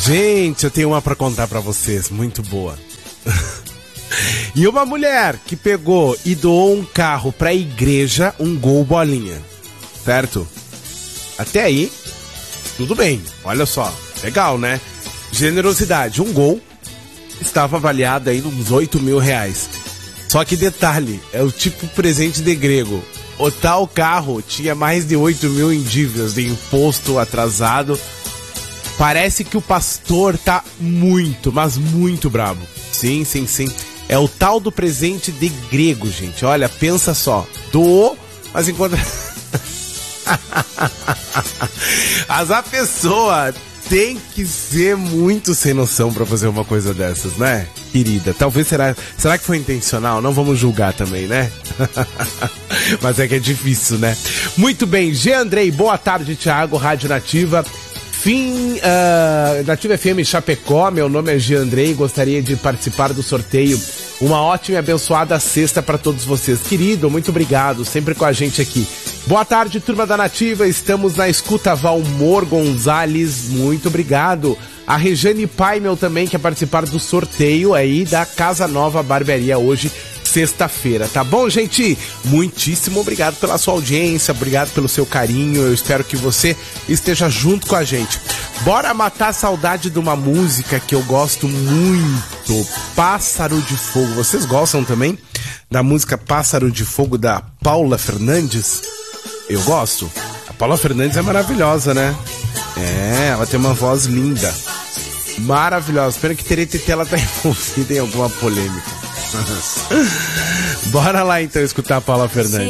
Gente, eu tenho uma pra contar pra vocês, muito boa. E uma mulher que pegou e doou um carro pra igreja, um Gol bolinha, certo? Até aí, tudo bem, olha só, legal, né? Generosidade, um Gol estava avaliado aí nos R$8.000. Só que detalhe, é o tipo presente de grego. O tal carro tinha mais de 8.000 em dívidas de imposto atrasado. Parece que o pastor tá muito, mas muito bravo. Sim. É o tal do presente de grego, gente. Olha, pensa só. Doou, mas enquanto... Mas a pessoa tem que ser muito sem noção pra fazer uma coisa dessas, né? Querida, talvez será que foi intencional? Não vamos julgar também, né? Mas é que é difícil, né? Muito bem, G. Andrei, boa tarde, Thiago, Rádio Nativa. Nativa FM Chapecó, meu nome é G. Andrei, gostaria de participar do sorteio. Uma ótima e abençoada sexta para todos vocês. Querido, muito obrigado, sempre com a gente aqui. Boa tarde, turma da Nativa, estamos na escuta. Valmor Gonzalez, muito obrigado. A Rejane Paimel também quer participar do sorteio aí da Casa Nova Barbearia hoje, sexta-feira, tá bom, gente? Muitíssimo obrigado pela sua audiência, obrigado pelo seu carinho, eu espero que você esteja junto com a gente. Bora matar a saudade de uma música que eu gosto muito, Pássaro de Fogo. Vocês gostam também da música Pássaro de Fogo da Paula Fernandes? Eu gosto. A Paula Fernandes é maravilhosa, né? É, ela tem uma voz linda, maravilhosa. Espero que Teretetê ela tá envolvida em alguma polêmica. Bora lá então escutar a Paula Fernandes.